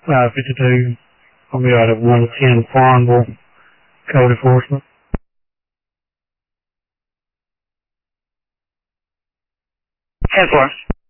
552. I'll be out at 110 Farnville, code enforcement. 10-4.